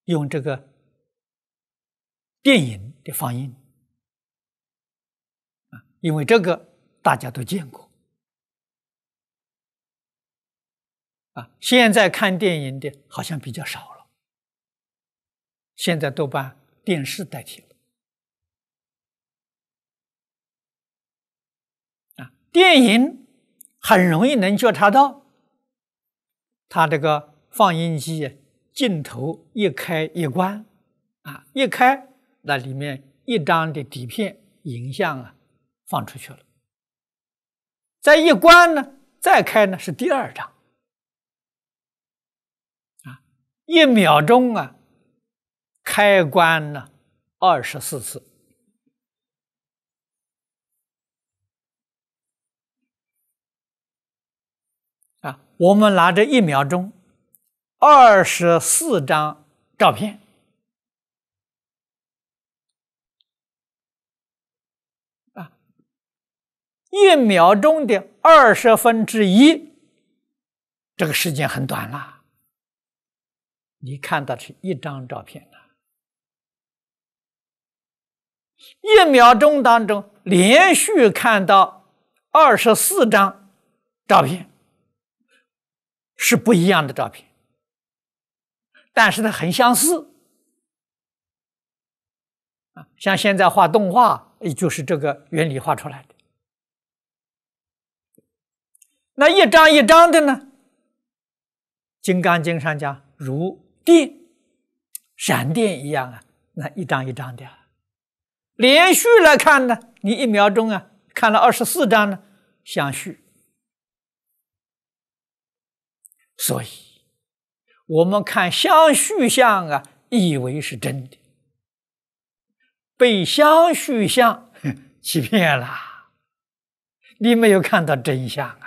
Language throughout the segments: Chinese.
用这个电影的放映因为这个大家都见过现在看电影的好像比较少了，现在都把电视代替了电影很容易能觉察到，它这个放映机镜头一开一关一开，那里面一张的底片影像放出去了，再一关呢，再开呢是第二张1秒钟开关呢24次我们拿着1秒钟24张照片1秒钟的1/20，这个时间很短了。你看到是一张照片1秒钟当中连续看到24张照片，是不一样的照片，但是它很相似像现在画动画就是这个原理画出来的。那一张一张的呢，《金刚经》上讲如电闪电一样那一张一张的连续来看呢，你1秒钟看了24张呢，相续。所以我们看相续相以为是真的，被相续相欺骗了，你没有看到真相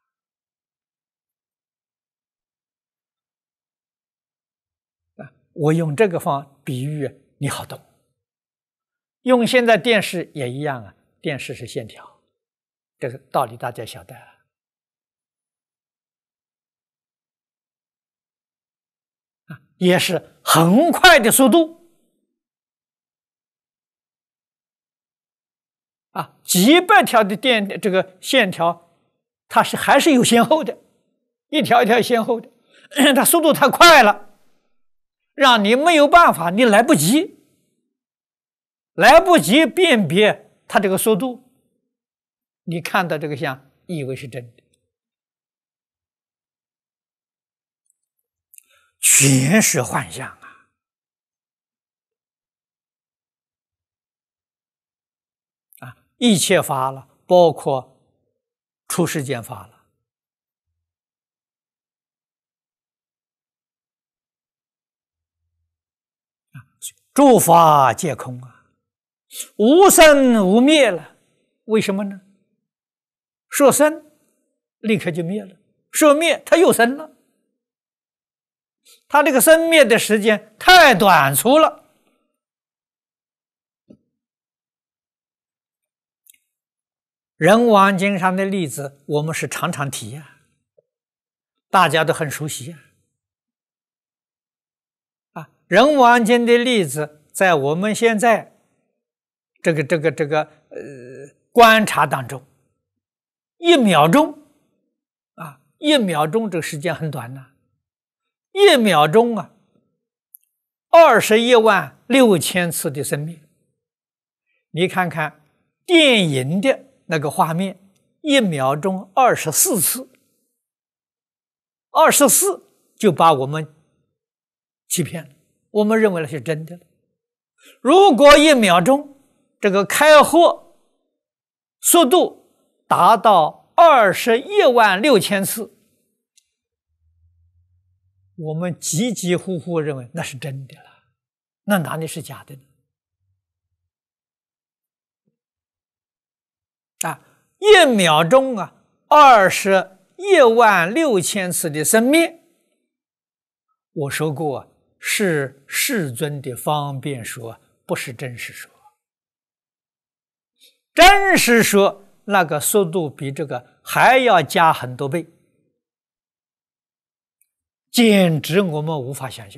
我用这个比喻你好懂，用现在电视也一样电视是线条，这个道理大家晓得也是很快的速度几百条的这个线条，它还是有先后的，一条一条先后的它速度太快了，让你没有办法，你来不及辨别它这个速度，你看到这个相以为是真的，全是幻象一切法了，包括出世间法了诸法皆空无生无灭了。为什么呢？说生立刻就灭了，说灭它又生了，它这个生灭的时间太短促了。人王经上的例子我们是常常提大家都很熟悉人王经的例子在我们现在这个观察当中，1秒钟1秒钟这个时间很短1秒钟216000次的生灭。你看看电影的那个画面，1秒钟24次，24就把我们欺骗了，我们认为那是真的。如果1秒钟这个开合速度达到216000次，我们几几乎乎认为那是真的了，那哪里是假的呢？1秒钟216000次的生灭，我说过是世尊的方便说，不是真实说。真实说那个速度比这个还要加很多倍，简直我们无法想象